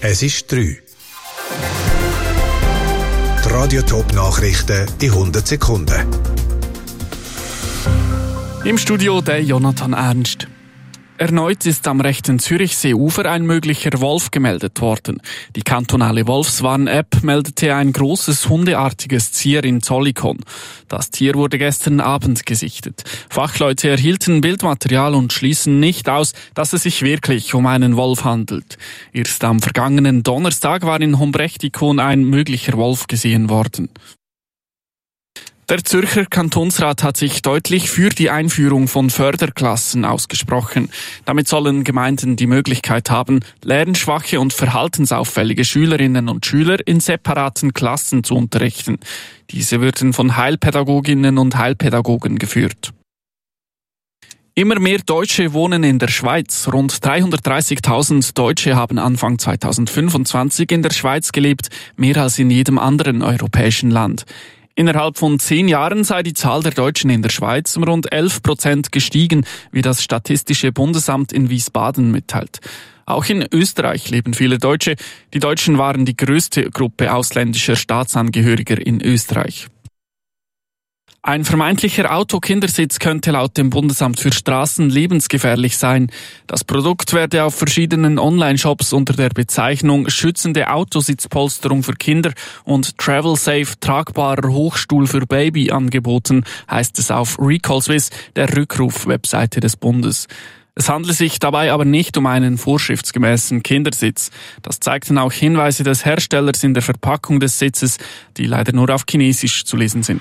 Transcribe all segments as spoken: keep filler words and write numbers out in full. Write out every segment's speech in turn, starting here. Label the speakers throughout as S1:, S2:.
S1: Es ist drei. Die Radio-Top-Nachrichten in hundert Sekunden.
S2: Im Studio der Jonathan Ernst. Erneut ist am rechten Zürichseeufer ein möglicher Wolf gemeldet worden. Die kantonale Wolfswarn-App meldete ein großes hundeartiges Tier in Zollikon. Das Tier wurde gestern Abend gesichtet. Fachleute erhielten Bildmaterial und schließen nicht aus, dass es sich wirklich um einen Wolf handelt. Erst am vergangenen Donnerstag war in Hombrechtikon ein möglicher Wolf gesehen worden. Der Zürcher Kantonsrat hat sich deutlich für die Einführung von Förderklassen ausgesprochen. Damit sollen Gemeinden die Möglichkeit haben, lernschwache und verhaltensauffällige Schülerinnen und Schüler in separaten Klassen zu unterrichten. Diese würden von Heilpädagoginnen und Heilpädagogen geführt. Immer mehr Deutsche wohnen in der Schweiz. Rund dreihundertdreißigtausend Deutsche haben Anfang zweitausendfünfundzwanzig in der Schweiz gelebt, mehr als in jedem anderen europäischen Land. Innerhalb von zehn Jahren sei die Zahl der Deutschen in der Schweiz um rund elf Prozent gestiegen, wie das Statistische Bundesamt in Wiesbaden mitteilt. Auch in Österreich leben viele Deutsche. Die Deutschen waren die größte Gruppe ausländischer Staatsangehöriger in Österreich. Ein vermeintlicher Autokindersitz könnte laut dem Bundesamt für Straßen lebensgefährlich sein. Das Produkt werde auf verschiedenen Online-Shops unter der Bezeichnung schützende Autositzpolsterung für Kinder und Travel Safe tragbarer Hochstuhl für Baby angeboten, heißt es auf Recall Swiss, der Rückruf-Webseite des Bundes. Es handelt sich dabei aber nicht um einen vorschriftsgemäßen Kindersitz. Das zeigten auch Hinweise des Herstellers in der Verpackung des Sitzes, die leider nur auf Chinesisch zu lesen sind.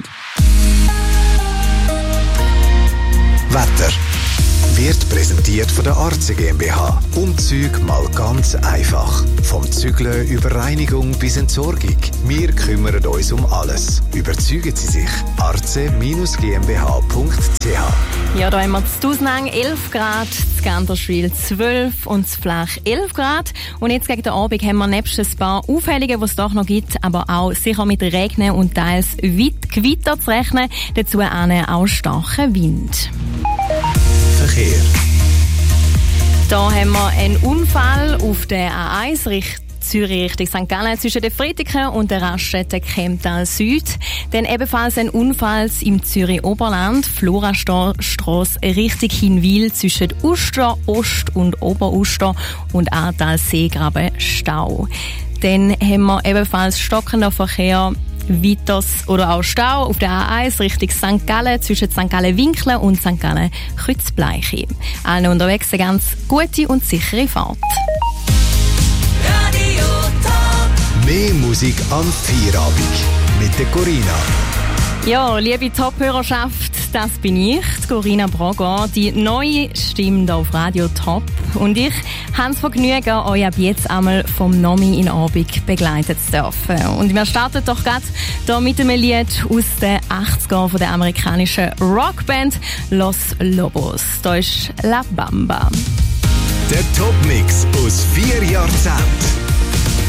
S1: Wetter wird präsentiert von der Arze GmbH. Umzüge mal ganz einfach. Vom Zügeln über Reinigung bis Entsorgung. Wir kümmern uns um alles. Überzeugen Sie sich. arze Bindestrich g m b h punkt c h.
S3: Ja, da haben wir zu Tausnang elf Grad, zu Ganderschwil zwölf und zu Flach elf Grad. Und jetzt gegen den Abend haben wir nebst ein paar Aufhellungen, die es doch noch gibt, aber auch sicher mit Regen und teils Gewitter zu rechnen. Dazu auch starken Wind.
S1: Verkehr.
S3: Da haben wir einen Unfall auf der A eins Richtung Zürich Richtung Sankt Gallen zwischen den Friedrichen und der Raststätte Kemptal Süd. Dann ebenfalls ein Unfall im Zürich Oberland, Florastrasse Richtung Hinwil zwischen Uster Ost und Oberuster und Aartal Seegraben Stau. Dann haben wir ebenfalls stockender Verkehr weiters oder auch Stau auf der A eins Richtung Sankt Gallen zwischen Sankt Gallen Winkler und Sankt Gallen Kreuzbleiche. Allen unterwegs eine ganz gute und sichere Fahrt.
S1: Radio Top. Mehr Musik am Feierabend mit der Corinna.
S3: Ja, liebe Top-Hörerschaft, das bin ich, die Corinna Braga, die neue Stimme hier auf Radio Top. Und ich habe das Vergnügen, euch ab jetzt einmal vom Nomi in Abend begleiten zu dürfen. Und wir starten doch gerade hier mit einem Lied aus den achtziger von der amerikanischen Rockband Los Lobos. Da ist La Bamba.
S1: Der Top-Mix aus vier Jahrzehnten.